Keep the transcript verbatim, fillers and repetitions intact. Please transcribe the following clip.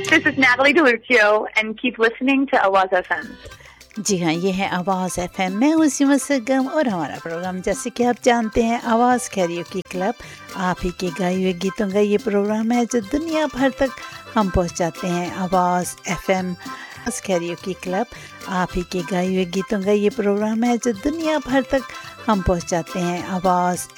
This is Natalie DeLuccio, and keep listening to Awaz F M. जी हाँ, ये है आवाज़ एफ एम। मैं हूँ सिमर सरगम और हमारा प्रोग्राम जैसे कि आप जानते हैं आवाज़ कैरियोकी क्लब। आप ही के गाए हुए गीतों का ये प्रोग्राम है जो दुनिया भर तक हम पहुँचाते हैं। आवाज़ एफ एम कैरियोकी क्लब, आप ही के गाए हुए गीतों का ये प्रोग्राम है जो दुनिया भर तक हम पहुँचाते हैं। आवाज़